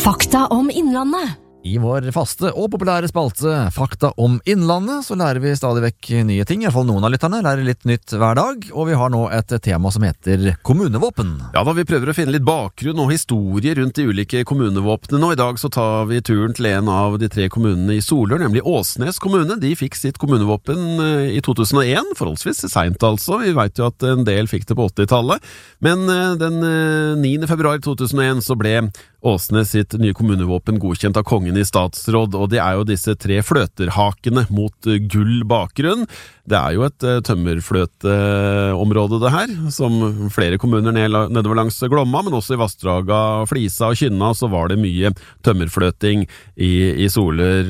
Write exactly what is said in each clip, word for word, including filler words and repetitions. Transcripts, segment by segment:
Fakta om Innlandet. I vår faste og populære spalte Fakta om Innlandet så lærer vi stadig vekk nye ting. I hvert fall noen av lytterne lærer litt nytt hver dag, og vi har nå et tema som heter kommunevåpen. Ja da, vi prøver å finne litt bakgrunn og historie rundt de ulike kommunevåpnene, og i dag så tar vi turen til en av de tre kommunene i Solør, nemlig Åsnes kommune. De fikk sitt kommunevåpen i to tusen og en, forholdsvis sent altså. Vi vet jo at en del fikk det på åttitallet, men den niende februar to tusen og en så ble Åsnes sitt nye kommunevåpen godkjent av kongen i statsråd, og det er jo disse tre fløterhakene mot gull bakgrunn. Det er jo et tømmerfløteområde det her, som flere kommuner nedover langs Glomma, men også i Vassdraga, Flisa og Kynna så var det mye tømmerfløting i, i Solør,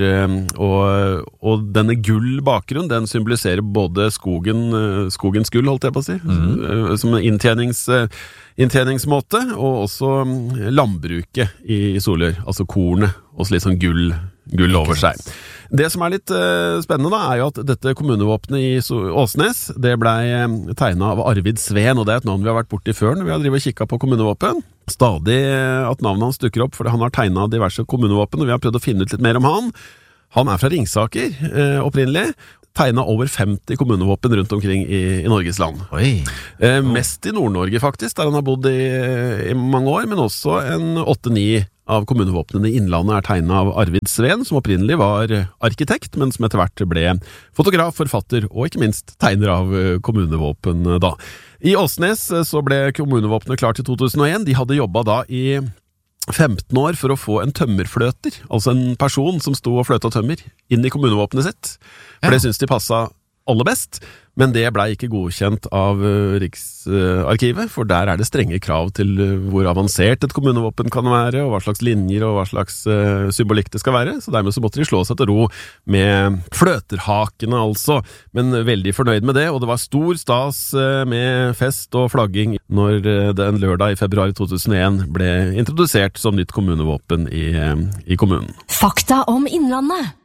og, og denne gull bakgrunn, den symboliserer både skogen, skogens gull, holdt jeg på å si, mm. som inntjenings inntjeningsmåte, og også landbruket i Solør, altså kornet, og litt sånn gull, gull over seg. Det som er litt uh, spennende da, er jo at dette kommunevåpnet i Åsnes, det ble tegnet av Arvid Sveen, og det er et navn vi har vært borti før når vi har drivet og kikket på kommunevåpen. Stadig at navnet hans dukker opp, fordi han har tegnet diverse kommunevåpen, og vi har prøvd å finne ut litt mer om han. Han er fra Ringsaker, uh, opprinnelig, tegnet over femti kommunevåpen rundt omkring i, i Norges land. Oi. Eh, mest i Nord-Norge faktisk, der han har bodd i, i mange år, men også en åtte-ni av kommunevåpnene i Innlandet er tegnet av Arvid Sveen, som opprinnelig var arkitekt, men som etter hvert ble fotograf, forfatter og ikke minst tegner av kommunevåpen da. I Åsnes så ble kommunevåpenet klart i to tusen og en. De hadde jobbet da i femten år for å få en tømmerfløter, altså en person som sto og fløta tømmer, inn i kommunevåpenet sitt. For ja. Det synes de passet aller best, men det ble ikke godkjent av Riksarkivet, for der er det strenge krav til hvor avansert et kommunevåpen kan være, og hva slags linjer og hva slags uh, symbolikk det skal være, så dermed så måtte de slå seg til ro med fløterhakene altså, men veldig fornøyd med det, og det var stor stas uh, med fest og flagging når uh, den lørdag i februar to tusen og en ble introdusert som nytt kommunevåpen i, uh, i kommunen. Fakta om Innlandet.